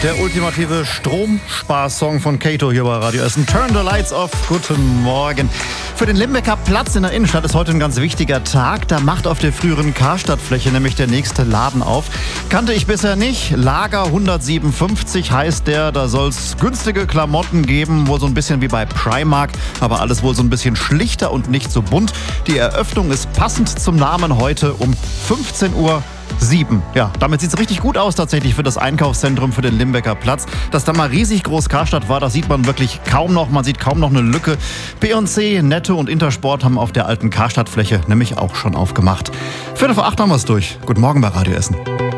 Der ultimative Stromsparsong von Kato hier bei Radio Essen. Turn the lights off. Guten Morgen. Für den Limbecker Platz in der Innenstadt ist heute ein ganz wichtiger Tag. Da macht auf der früheren Karstadtfläche nämlich der nächste Laden auf. Kannte ich bisher nicht. Lager 157 heißt der. Da soll es günstige Klamotten geben, wohl so ein bisschen wie bei Primark, aber alles wohl so ein bisschen schlichter und nicht so bunt. Die Eröffnung ist passend zum Namen heute um 15:07 Uhr. Ja, damit sieht es richtig gut aus tatsächlich für das Einkaufszentrum, für den Limbecker Platz. Dass da mal riesig groß Karstadt war, das sieht man wirklich kaum noch. Man sieht kaum noch eine Lücke. P&C, Netto und Intersport haben auf der alten Karstadtfläche nämlich auch schon aufgemacht. 7:45 haben wir es durch. Guten Morgen bei Radio Essen.